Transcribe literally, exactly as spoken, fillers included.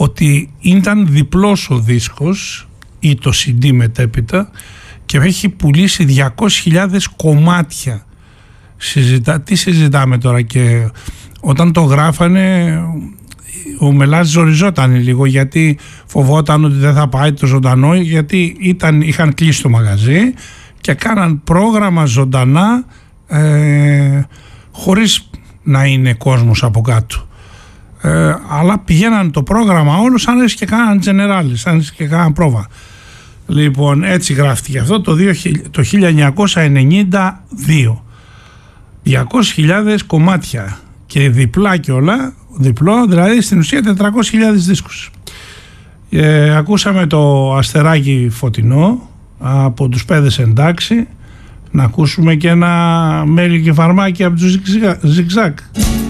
ότι ήταν διπλός ο δίσκος ή το σι ντι μετέπειτα και έχει πουλήσει διακόσιες χιλιάδες κομμάτια. Συζητά, τι συζητάμε τώρα? Και όταν το γράφανε ο Μελάς ζοριζόταν λίγο, γιατί φοβόταν ότι δεν θα πάει το ζωντανό, γιατί ήταν, είχαν κλείσει το μαγαζί και κάναν πρόγραμμα ζωντανά ε, χωρίς να είναι κόσμος από κάτω. Ε, αλλά πηγαίναν το πρόγραμμα όλο σαν και κάναν τζενεράλι, σαν και κάναν πρόβα. Λοιπόν, έτσι γράφτηκε αυτό το, το χίλια εννιακόσια ενενήντα δύο. διακόσιες χιλιάδες κομμάτια και διπλά και όλα, διπλό, δηλαδή στην ουσία τετρακόσιες χιλιάδες δίσκους. Ε, ακούσαμε το Αστεράκι Φωτεινό από τους Πέδες Εντάξει. Να ακούσουμε και ένα Μέλι και Φαρμάκι από τους Ζιγζάκ.